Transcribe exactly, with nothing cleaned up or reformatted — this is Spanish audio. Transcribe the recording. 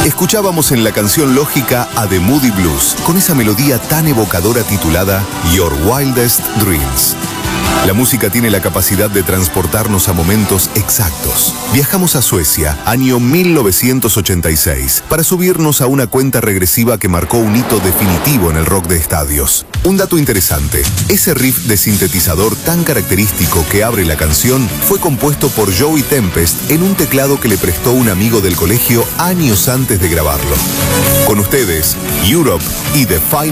Escuchábamos en la canción lógica a The Moody Blues, con esa melodía tan evocadora titulada Your Wildest Dreams. La música tiene la capacidad de transportarnos a momentos exactos. Viajamos a Suecia, año mil novecientos ochenta y seis, para subirnos a una cuenta regresiva que marcó un hito definitivo en el rock de estadios. Un dato interesante, ese riff de sintetizador tan característico que abre la canción fue compuesto por Joey Tempest en un teclado que le prestó un amigo del colegio años antes de grabarlo. Con ustedes, Europe y The Final